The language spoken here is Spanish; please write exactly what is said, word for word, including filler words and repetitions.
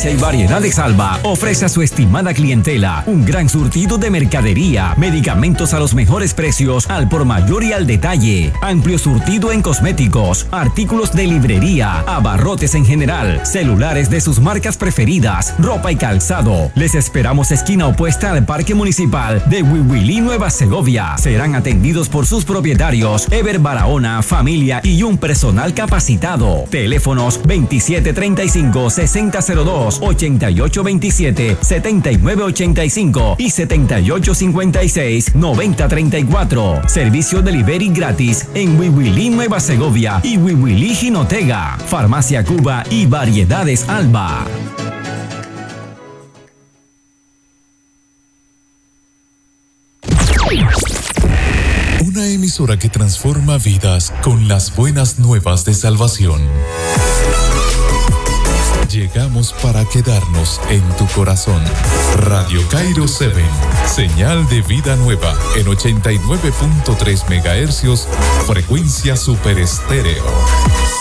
Farmacia y Variedades Alba ofrece a su estimada clientela un gran surtido de mercadería, medicamentos a los mejores precios, al por mayor y al detalle, amplio surtido en cosméticos, artículos de librería, abarrotes en general, celulares de sus marcas preferidas, ropa y calzado. Les esperamos esquina opuesta al Parque Municipal de Huihuilí, Nueva Segovia. Serán atendidos por sus propietarios, Ever Barahona, familia y un personal capacitado. Teléfonos veintisiete treinta y cinco, sesenta cero dos, ochenta y ocho veintisiete, setenta y nueve ochenta y cinco y setenta y ocho cincuenta y seis, noventa treinta y cuatro. Servicio delivery gratis en Huihuilí, Nueva Segovia y Huihuilí, Jinotega. Farmacia Cuba y Variedades Alba. Una emisora que transforma vidas con las buenas nuevas de salvación. Llegamos para quedarnos en tu corazón. Radio Cairo siete, señal de vida nueva en ochenta y nueve punto tres megahercios, frecuencia super estéreo.